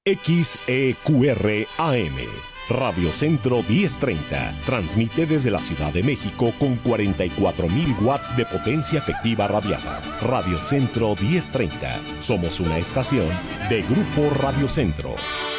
XEQR AM, Radio Centro 1030, transmite desde la Ciudad de México con 44,000 watts de potencia efectiva radiada. Radio Centro 1030, somos una estación de Grupo Radio Centro.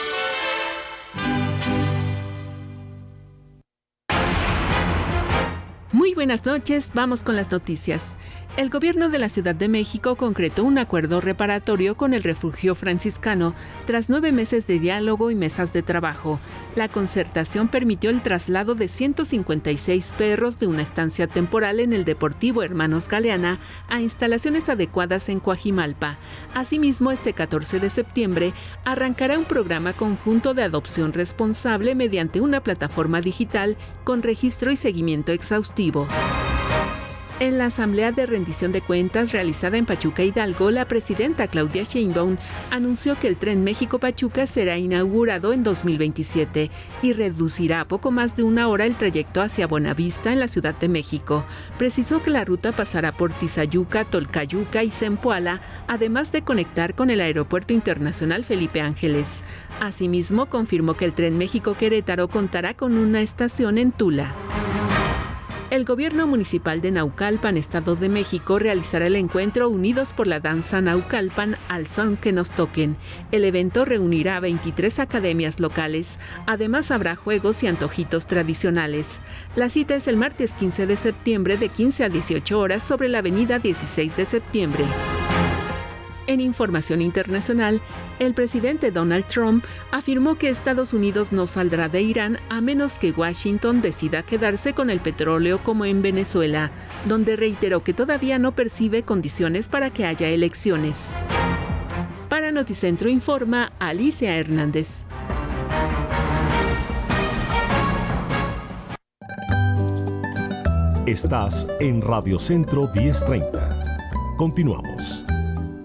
Muy buenas noches, vamos con las noticias. El gobierno de la Ciudad de México concretó un acuerdo reparatorio con el Refugio Franciscano tras 9 meses de diálogo y mesas de trabajo. La concertación permitió el traslado de 156 perros de una estancia temporal en el Deportivo Hermanos Galeana a instalaciones adecuadas en Coajimalpa. Asimismo, este 14 de septiembre arrancará un programa conjunto de adopción responsable mediante una plataforma digital con registro y seguimiento exhaustivo. En la Asamblea de Rendición de Cuentas realizada en Pachuca, Hidalgo, la presidenta Claudia Sheinbaum anunció que el Tren México-Pachuca será inaugurado en 2027 y reducirá a poco más de 1 hora el trayecto hacia Buenavista en la Ciudad de México. Precisó que la ruta pasará por Tizayuca, Tolcayuca y Zempoala, además de conectar con el Aeropuerto Internacional Felipe Ángeles. Asimismo, confirmó que el Tren México-Querétaro contará con una estación en Tula. El gobierno municipal de Naucalpan, Estado de México, realizará el encuentro Unidos por la Danza Naucalpan al son que nos toquen. El evento reunirá a 23 academias locales. Además, habrá juegos y antojitos tradicionales. La cita es el martes 15 de septiembre de 15 a 18 horas sobre la avenida 16 de septiembre. En información internacional, el presidente Donald Trump afirmó que Estados Unidos no saldrá de Irán a menos que Washington decida quedarse con el petróleo como en Venezuela, donde reiteró que todavía no percibe condiciones para que haya elecciones. Para Noticentro informa Alicia Hernández. Estás en Radio Centro 1030. Continuamos.